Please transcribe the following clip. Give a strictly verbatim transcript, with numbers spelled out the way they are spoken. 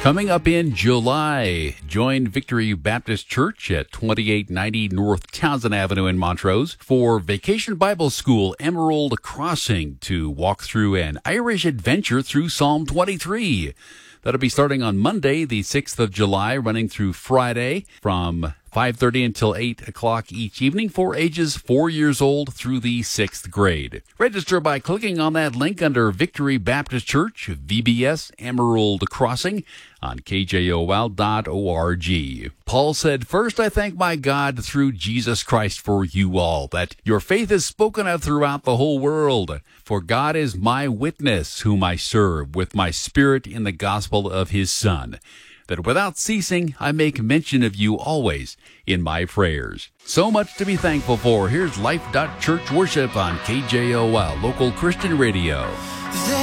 Coming up in July, join Victory Baptist Church at twenty-eight ninety North Townsend Avenue in Montrose for Vacation Bible School Emerald Crossing to walk through an Irish adventure through Psalm twenty-three. That'll be starting on Monday, the sixth of July, running through Friday from five thirty until eight o'clock each evening for ages four years old through the sixth grade. Register by clicking on that link under Victory Baptist Church, V B S Emerald Crossing on K J O L dot org. Paul said, "First I thank my God through Jesus Christ for you all, that your faith is spoken of throughout the whole world. For God is my witness, whom I serve with my spirit in the gospel of his Son, that without ceasing I make mention of you always in my prayers." So much to be thankful for. Here's Life Church Worship on K J O L, local Christian radio.